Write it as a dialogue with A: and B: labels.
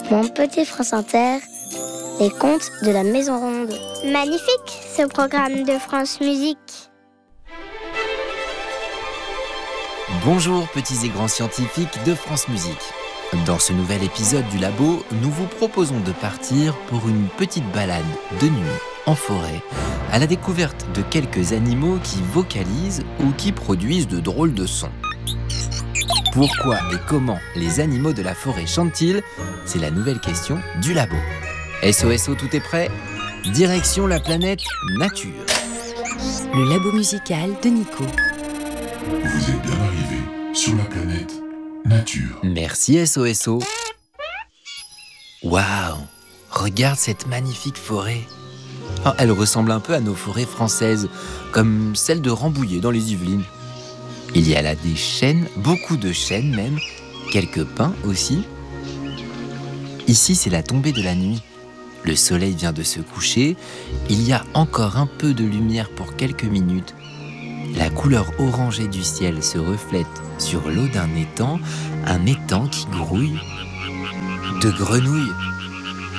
A: Mon petit France Inter, les contes de la Maison Ronde.
B: Magnifique, ce programme de France Musique.
C: Bonjour petits et grands scientifiques de France Musique. Dans ce nouvel épisode du Labo, nous vous proposons de partir pour une petite balade de nuit en forêt, à la découverte de quelques animaux qui vocalisent ou qui produisent de drôles de sons. Pourquoi et comment les animaux de la forêt chantent-ils ? C'est la nouvelle question du Labo. SOSO, tout est prêt ? Direction la planète Nature.
D: Le Labo musical de Nico.
E: Vous êtes bien arrivé sur la planète Nature.
C: Merci SOSO. Waouh ! Regarde cette magnifique forêt. Oh, elle ressemble un peu à nos forêts françaises, comme celle de Rambouillet dans les Yvelines. Il y a là des chênes, beaucoup de chênes même, quelques pins aussi. Ici, c'est la tombée de la nuit. Le soleil vient de se coucher, il y a encore un peu de lumière pour quelques minutes. La couleur orangée du ciel se reflète sur l'eau d'un étang, un étang qui grouille. De grenouilles